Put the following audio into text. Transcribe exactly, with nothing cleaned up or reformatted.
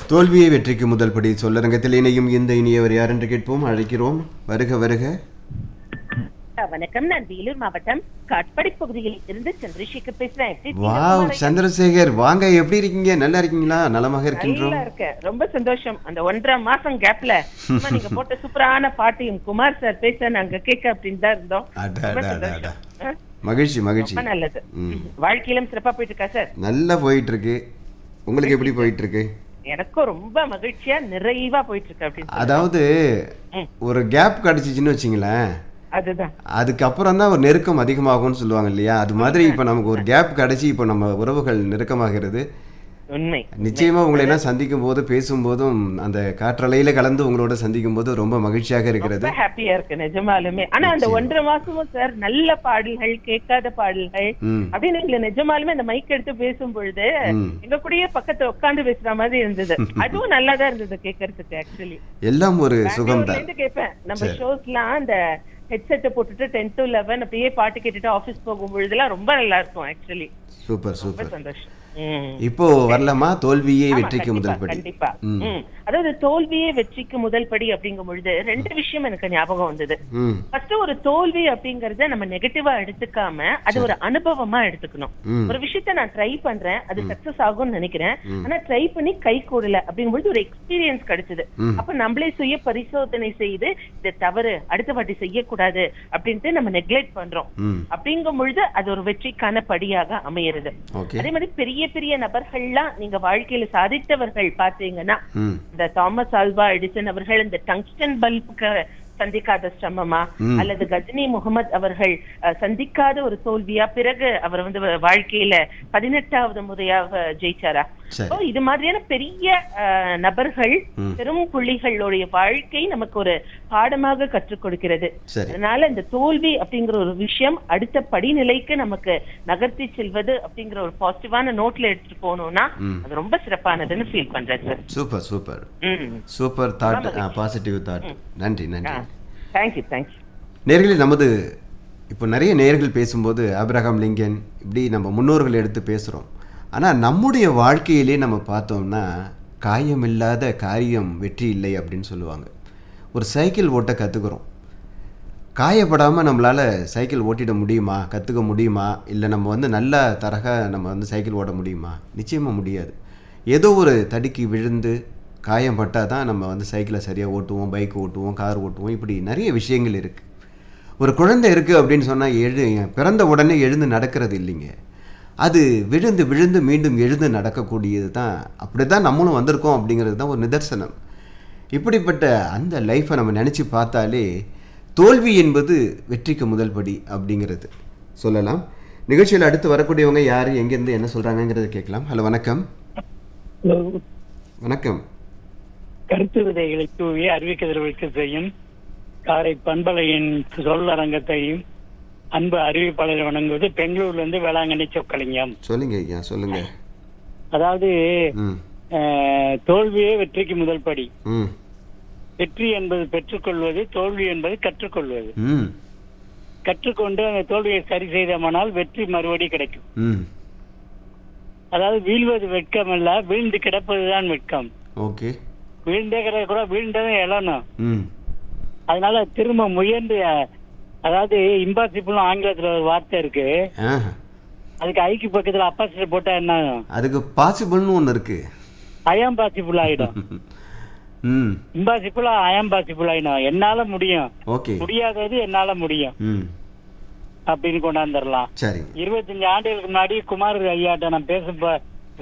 தோல்வியை வெற்றிக்கு முதல் படி சொல்லரங்கத்தில் இணையும் இந்த இனியவர் யார் என்று கேட்போம். அழைக்கிறோம். வருக வருக. வணக்கம், நான் வேலூர் மாவட்டம் காட்பாடி பகுதியில் இருந்து சந்திரசேகர் பேசுறேன். வாவ் சந்திரசேகர், வாங்க. எப்படி இருக்கீங்க? நல்லா இருக்கீங்களா? நலமாக இருக்கின்றோம். ரொம்ப சந்தோஷம். அந்த ஒன்றரை மாசம் கேப்ல நீங்க போட்ட சூப்பரான பாட்டையும் குமார் சார் பேச நாங்க கேட்க அப்படின்னு தான் இருந்தோம். மகிழ்ச்சி மகிழ்ச்சி. நல்லது. வாழ்க்கையிலும் சிறப்பா போயிட்டு இருக்கா சார்? நல்லா போயிட்டு இருக்கு. உங்களுக்கு எப்படி போயிட்டு இருக்கு? எனக்கும் ரொம்ப மகிழ்ச்சியா நிறைவா போயிட்டு இருக்கு. அப்படின்னு அதாவது ஒரு கேப் கிடைச்சிச்சுன்னு வச்சுங்களேன், அதுதான் அதுக்கப்புறம் தான் ஒரு நெருக்கம் அதிகமாகும்னு சொல்லுவாங்க இல்லையா? அது மாதிரி இப்ப நமக்கு ஒரு கேப் கிடைச்சி இப்ப நம்ம உறவுகள் நெருக்கமாகிறது. உண்மை. நிச்சயமா உங்களை எல்லாம் சந்திக்கும் போது பேசும்போதும் அந்த காற்றலையில கலந்து உங்களோட சந்திக்கும் போது ரொம்ப மகிழ்ச்சியாக இருக்கிறது. ஹாப்பியா இருக்கு நிஜமாலுமே. ஆனா அந்த ஒன்றரை மாசமும் சார் நல்ல பாடல்கள், கேட்காத பாடல்கள் அப்படின்னு எங்களை நிஜமாலுமே அந்த மைக் எடுத்து பேசும் பொழுது எங்க கூடயே பக்கத்துல உட்காந்து பேசுற மாதிரி இருந்தது. அதுவும் நல்லாதான் இருந்தது கேட்கறதுக்கு. ஆக்சுவலி எல்லாம் ஒரு சுகம் தான். கேட்பேன் நம்ம ஷோஸ்லாம் அந்த ஹெட்செட்டை போட்டுட்டு டென் டு லெவன் அப்படியே பாட்டு கேட்டுட்டு ஆபீஸ் போகும் பொழுதுலாம் ரொம்ப நல்லா இருக்கும். Actually super super. சந்தோஷம். இப்போ வரலாமா தோல்வியே வெற்றிக்கு முதல் படி? கண்டிப்பா. அதாவது தோல்வியே வெற்றிக்கு முதல் படி அப்படிங்கும் பொழுது ரெண்டு விஷயம் எனக்கு ஞாபகம் வந்தது. ஃபர்ஸ்ட், ஒரு தோல்வி அப்படிங்கறத நம்ம நெகட்டிவா எடுத்துக்காம அது ஒரு அனுபவமா எடுத்துக்கணும். ஒரு விஷயத்த நான் ட்ரை பண்றேன், அது சக்சஸ் ஆகும்னு நினைக்கிறேன், ஆனா ட்ரை பண்ணி கை கூடல அப்படிங்கும் பொழுது ஒரு எக்ஸ்பீரியன்ஸ் கிடைச்சது. அப்ப நம்மளே சுய பரிசோதனை செய்து இது தவறு, அடுத்த வாட்டி செய்யக்கூடாது அப்படின்ட்டு நம்ம நெக்லெக்ட் பண்றோம். அப்படிங்கும் பொழுது அது ஒரு வெற்றிக்கான படியாக அமையிறது. அதே மாதிரி பெரிய பெரிய நபர்கள்லாம் நீங்க வாழ்க்கையில சாதித்தவர்கள் பாத்தீங்கன்னா, இந்த தாமஸ் ஆல்வா எடிசன் அவர்கள் இந்த டங்ஸ்டன் பல்புக்கு சந்திக்காத சிரமமா, அல்லது கஜினி முகமது அவர்கள் சந்திக்காத ஒரு தோல்வியா, பிறகு அவர் வந்து வாழ்க்கையில பதினெட்டாவது முறையாக ஜெயிச்சாரா? இது மாதிரியான பெரிய நபர்கள், பெரும் புள்ளிகளுடைய வாழ்க்கை நமக்கு ஒரு பாடமாக கற்றுக் கொடுக்கிறது. அதனால இந்த தோல்வி அப்படிங்கிற ஒரு விஷயம் அடுத்த படிநிலைக்கு நமக்கு நகர்த்தி செல்வது அப்படிங்கிற ஒரு பாசிட்டிவான நோட்ல எடுத்துட்டு போனோம்னா அது ரொம்ப சிறப்பானதுன்னு ஃபீல் பண்றேன் sir. Super super super thought, positive thought. நன்றி நன்றி. Thank you thank you. நேயர்களே, நமது இப்போ நிறைய நேயர்கள் பேசும்போது ஆபிரகாம் லிங்கன் இப்படி நம்ம முன்னோர்கள் எடுத்து பேசுகிறோம். ஆனால் நம்முடைய வாழ்க்கையிலே நம்ம பார்த்தோம்னா காயமில்லாத காரியம் வெற்றி இல்லை அப்படின்னு சொல்லுவாங்க. ஒரு சைக்கிள் ஓட்ட கற்றுக்குறோம், காயப்படாமல் நம்மளால் சைக்கிள் ஓட்டிட முடியுமா? கற்றுக்க முடியுமா? இல்லை நம்ம வந்து நல்ல தரக நம்ம வந்து சைக்கிள் ஓட்ட முடியுமா? நிச்சயமாக முடியாது. ஏதோ ஒரு தடுக்கி விழுந்து காயம் பட்டால் தான் நம்ம வந்து சைக்கிளை சரியாக ஓட்டுவோம், பைக் ஓட்டுவோம், கார் ஓட்டுவோம். இப்படி நிறைய விஷயங்கள் இருக்குது. ஒரு குழந்தை இருக்குது அப்படின்னு சொன்னால் எழு பிறந்த உடனே எழுந்து நடக்கிறது இல்லைங்க. அது விழுந்து விழுந்து மீண்டும் எழுந்து நடக்கக்கூடியது தான். அப்படி தான் நம்மளும் வந்திருக்கோம் அப்படிங்கிறது தான் ஒரு நிதர்சனம். இப்படிப்பட்ட அந்த லைஃப்பை நம்ம நினச்சி பார்த்தாலே தோல்வி என்பது வெற்றிக்கு முதல் படி அப்படிங்கிறது சொல்லலாம். நிகழ்ச்சியில் அடுத்து வரக்கூடியவங்க யார், எங்கேருந்து என்ன சொல்கிறாங்கங்கிறத கேட்கலாம். ஹலோ வணக்கம். வணக்கம். கருத்து விதைகளை தூவி அறிவிக்கதற்கு செய்யும் காரை பண்பலையின் சொல்லரங்கத்தையும் அன்பு அறிவிப்பாளரை வணங்குவது பெங்களூர்ல இருந்து வேளாங்கண்ணி சொக்கலிங்கம். சொல்லுங்க ஐயா, சொல்லுங்க. அதாவது தோல்வியே வெற்றிக்கு முதல் படி. வெற்றி என்பது பெற்றுக்கொள்வது, தோல்வி என்பது கற்றுக்கொள்வது. கற்றுக்கொண்டு அந்த தோல்வியை சரி செய்தோமானால் வெற்றி மறுபடி கிடைக்கும். அதாவது வீழ்வது வெட்கம் அல்ல, வீழ்ந்து கிடப்பதுதான் வெட்கம். ஓகே. வீழ்ந்தே கிடக்க கூட வீழ்ந்ததும் எழணும். அதனால திரும்ப முயன்று, அதாவது இம்பாசிபிள் ஆங்கிலத்துல ஒரு வார்த்தை இருக்கு, அதுக்கு ஐக்கு பக்கத்துல அப்பாசிட்டர் போட்டா என்ன, அதுக்கு பாசிபிள்னு ஒண்ணு இருக்கு, ஐயாம் பாசிபிள் ஆயிடும். இம்பாசிபிள் ஐயாம் பாசிபிள் ஆயிடும். என்னால முடியும், முடியாதது என்னால முடியும் அப்படின்னு கொண்டாந்துடலாம். இருபத்தஞ்சு ஆண்டுகளுக்கு முன்னாடி குமார் ஐயாட்ட நான் பேச